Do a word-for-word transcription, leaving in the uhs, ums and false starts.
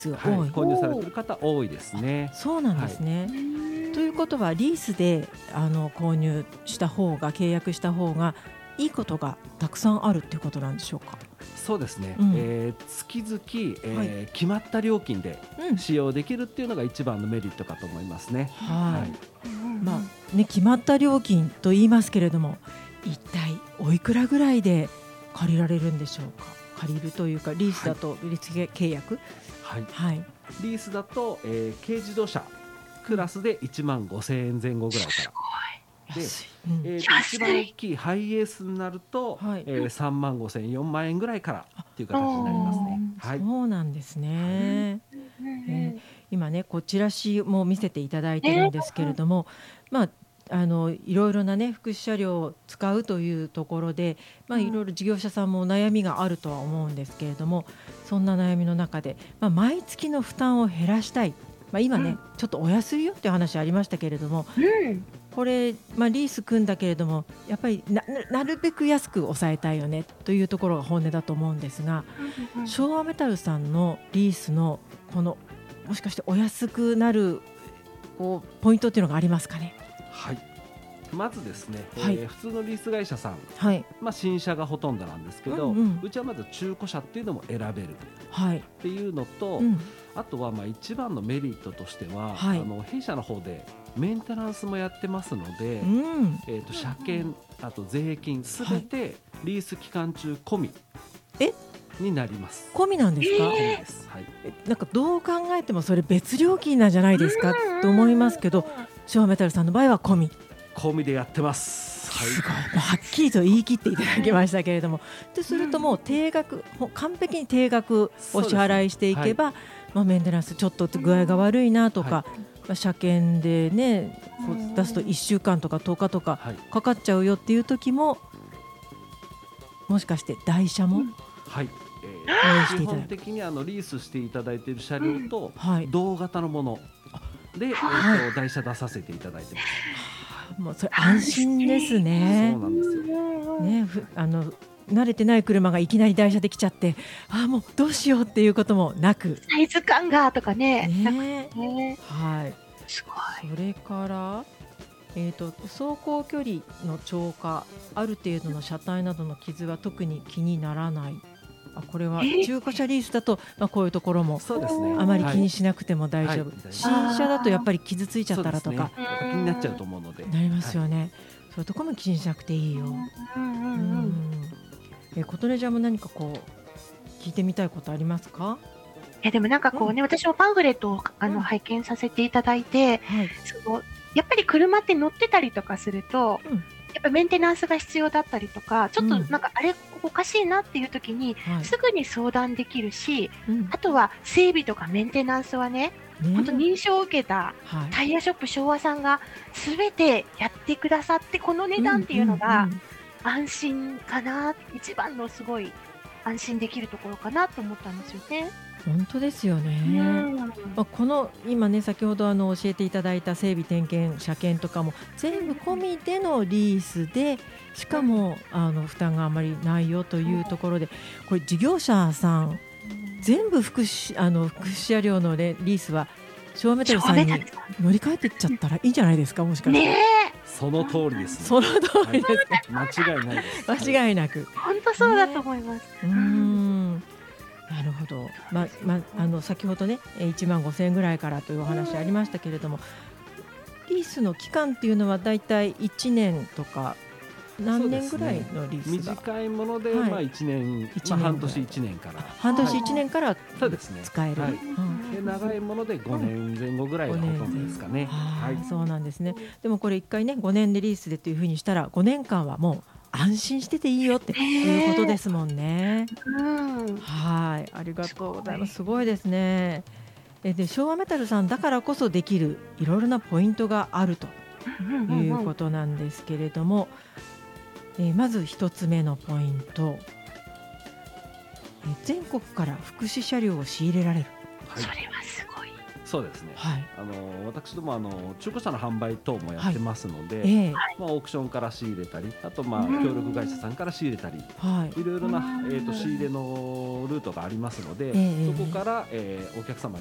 はい、 多い。 購入されている方多いですね。 そうなんですね。ということはリースであの購入した方が契約した方がいいことがたくさんあるっていうことなんでしょうか。 そうですね、 うんえー月々、えはー決まった料金でうん使用できるっていうのが一番のメリットかと思いますね。 はいはいまあね、決まった料金と言いますけれども、一体おいくらぐらいで借りられるんでしょうか。借りるというかリースだとリース契約、 はい、 はい、 リースだと、えー軽自動車クラスでいちまんごせんえん前後ぐらいからで、 安い、うんえーと一番大きいハイエースになると、 はいえーさんまんごせん、よんまん円ぐらいからっていう形になりますね。はい、 そうなんですね。えー今ねこうチラシも見せていただいてるんですけれども、まああのいろいろなね福祉車両を使うというところで、まあ、いろいろ事業者さんも悩みがあるとは思うんですけれども、そんな悩みの中で、まあ、毎月の負担を減らしたい、まあ、今ね、 うんちょっとお安いよっていう話ありましたけれども、 うんこれ、まあ、リース組んだけれどもやっぱり な, なるべく安く抑えたいよねというところが本音だと思うんですが、昭和メタルさんのリースのこのもしかしてお安くなるこうポイントっていうのがありますかね。 はい、まずですね、 はいえー普通のリース会社さん、 はい、 まあ、新車がほとんどなんですけど、 うんうんうちはまず中古車っていうのも選べるっはい、 ていうのと、 うん、 あとはまあ一番のメリットとしては、 はいあの弊社の方でメンテナンスもやってますので、 うんえー、と車検、あと税金すべてリース期間中込みえになります。 込みなんですか。 込みです。はい、 えなんかどう考えてもそれ別料金なんじゃないですかと思いますけど、昭和メタルさんの場合は込み。 込みでやってます。はい、 すごい、もうはっきりと言い切っていただきましたけれども、でするともう定額、もう完璧に定額お支払いしていけば、まあ、メンテナンスちょっと具合が悪いなとか、 はまあ、車検でねこう出すといっしゅうかんとかとおかとかはい、 かかっちゃうよっていう時も、もしかして台車も、 はい、 用意えー基していただく、 本的にあのリースしていただいている車両とはい、 同型のもので、えはいーと台車出させていただいてます。 もうそれ安心ですそうね。 なんですよ。 ねふあの慣れてない車がいきなり台車できちゃって、ああもうどうしようっていうこともなく、 サイズ感がとかね。 ねねはい。 すごい。 それからえー、と走行距離の超過、ある程度の車体などの傷は特に気にならない。あこれはえー中古車リースだと、まあ、こういうところもそうですね。 あまり気にししなくても大丈夫、 はいはい新車だとやっぱり傷ついちゃったらとかそうですね、やっぱ気になっちゃうと思うので。 なりますよね、そういうところも気にしなくていいよ。 うんうんううんんえ琴音ちゃんも何かこう聞いてみたいことありますか。 いやでもなんかこうね、私もパンフレットをあの、 うん拝見させていただいて、 はい、 そのやっぱり車って乗ってたりとかすると、 うんやっぱメンテナンスが必要だったりとか、ちょっとうんなんかあれ、ここおかしいなっていう時に、 はいすぐに相談できるし、 うんあとは整備とかメンテナンスはね、 ね本当認証を受けたはいタイヤショップ昭和さんがすべてやってくださって、この値段っていうのがんんん安心かな、一番のすごい安心できるところかなと思ったんですよね。 本当ですよね。 うんまあ、この今ね先ほどあの教えていただいた整備点検車検とかも全部込みでのリースで、しかもあの負担があまりないよというところで、これ事業者さん全部福祉あの福祉車両のレリースは昭和メタルさんに昭和メタルさ乗り換えていっちゃったらいいんじゃないですか、もしかして。 ねその通りですね。 その通りですはい間違いないです。 か。間違いなく。 え、本当そうだと思います。 うーんなるほど、まあまあ、あの先ほどねえーいちまんごせんえんぐらいからというお話ありましたけれども、リースの期間っていうのはだいたいいちねんとか何年ぐらいのリースが、 短いもので、 はいまあいちねん、 一年まあ半年いちねんから。 半年いちねんからそうですね。 使える、 はいうんで長いものでごねんぜん後ぐらいがほとんどですかね。はい。 はい、そうなんですね。でもこれいっかいねごねんでリースでというふうにしたらごねんかんはもう安心してていいよっていうことですもんね。 うん。 はい、ありがとうございます。すごいですね。えで昭和メタルさんだからこそできるいろいろなポイントがあるということなんですけれども、えーまず一つ目のポイント、えー全国から福祉車両を仕入れられる。 はいそれはすごい。 そうですね。 はい。 あの私どもあの中古車の販売等もやってますので、 ええ。 まあ、オークションから仕入れたり、あとまあうん協力会社さんから仕入れたり、 はい。 いろいろな、 うんえー、と仕入れのルートがありますので、 ええそこから、えーお客様